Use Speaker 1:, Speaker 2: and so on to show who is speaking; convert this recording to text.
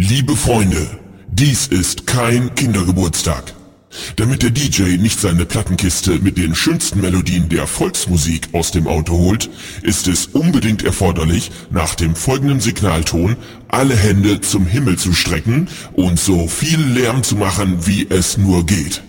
Speaker 1: Liebe Freunde, dies ist kein Kindergeburtstag. Damit der DJ nicht seine Plattenkiste mit den schönsten Melodien der Volksmusik aus dem Auto holt, ist es unbedingt erforderlich, nach dem folgenden Signalton alle Hände zum Himmel zu strecken und so viel Lärm zu machen, wie es nur geht.